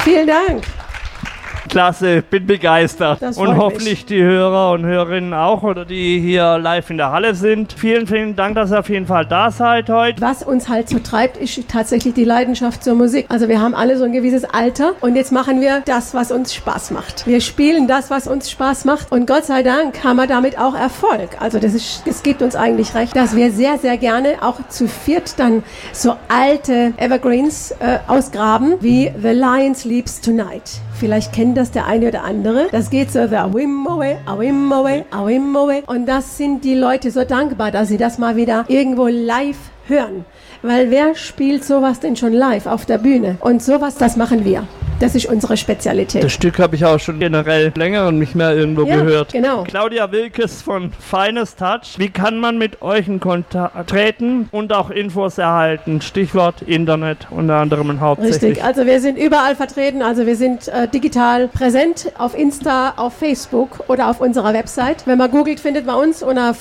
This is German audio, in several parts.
Vielen Dank. Klasse, bin begeistert. Und hoffentlich die Hörer und Hörerinnen auch oder die hier live in der Halle sind. Vielen, vielen Dank, dass ihr auf jeden Fall da seid heute. Was uns halt so treibt, ist tatsächlich die Leidenschaft zur Musik. Also wir haben alle so ein gewisses Alter und jetzt machen wir das, was uns Spaß macht. Wir spielen das, was uns Spaß macht und Gott sei Dank haben wir damit auch Erfolg. Also das gibt uns eigentlich recht, dass wir sehr, sehr gerne auch zu viert dann so alte Evergreens ausgraben, wie The Lion Sleeps Tonight. Vielleicht kennt das der eine oder andere. Das geht so, the whim away, a whim away, a whim away. Und das sind die Leute so dankbar, dass sie das mal wieder irgendwo live hören. Weil wer spielt sowas denn schon live auf der Bühne? Und sowas, das machen wir. Das ist unsere Spezialität. Das Stück habe ich auch schon generell länger und nicht mehr irgendwo gehört. Genau. Claudia Wilkes von Finest Touch. Wie kann man mit euch in Kontakt treten und auch Infos erhalten? Stichwort Internet unter anderem und hauptsächlich. Richtig, also wir sind überall vertreten. Also wir sind digital präsent auf Insta, auf Facebook oder auf unserer Website. Wenn man googelt, findet man uns unter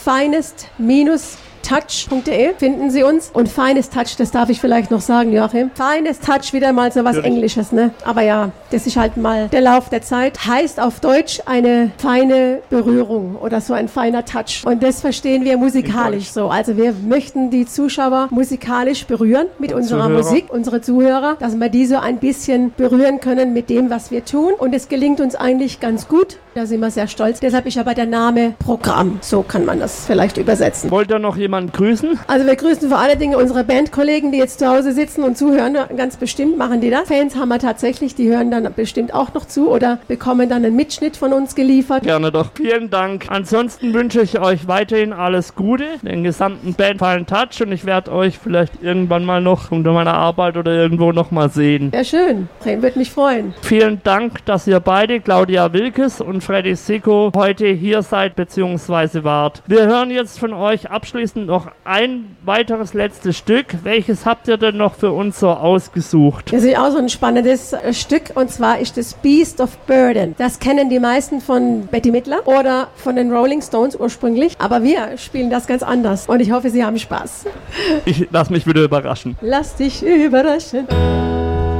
finest-touch.de finden Sie uns. Und Finest Touch, das darf ich vielleicht noch sagen, Joachim. Finest Touch, wieder mal so was Englisches, ne? Aber ja, das ist halt mal der Lauf der Zeit. Heißt auf Deutsch eine feine Berührung oder so ein feiner Touch. Und das verstehen wir musikalisch so. Also wir möchten die Zuschauer musikalisch berühren mit unserer Musik, unsere Zuhörer, dass wir die so ein bisschen berühren können mit dem, was wir tun. Und es gelingt uns eigentlich ganz gut. Da sind wir sehr stolz. Deshalb ist aber der Name Programm. So kann man das vielleicht übersetzen. Wollt ihr noch jemanden grüßen? Also wir grüßen vor allen Dingen unsere Bandkollegen, die jetzt zu Hause sitzen und zuhören. Ganz bestimmt machen die das. Fans haben wir tatsächlich, die hören dann bestimmt auch noch zu oder bekommen dann einen Mitschnitt von uns geliefert. Gerne doch. Vielen Dank. Ansonsten wünsche ich euch weiterhin alles Gute, den gesamten Band Finest Touch und ich werde euch vielleicht irgendwann mal noch unter meiner Arbeit oder irgendwo noch mal sehen. Ja, schön. Würde mich freuen. Vielen Dank, dass ihr beide, Claudia Wilkes und Freddy Sicko, heute hier seid bzw. wart. Wir hören jetzt von euch abschließend noch ein weiteres letztes Stück. Welches habt ihr denn noch für uns so ausgesucht? Das ist auch so ein spannendes Stück und zwar ist das Beast of Burden. Das kennen die meisten von Bette Midler oder von den Rolling Stones ursprünglich, aber wir spielen das ganz anders und ich hoffe, Sie haben Spaß. Ich lass mich wieder überraschen. Lass dich überraschen.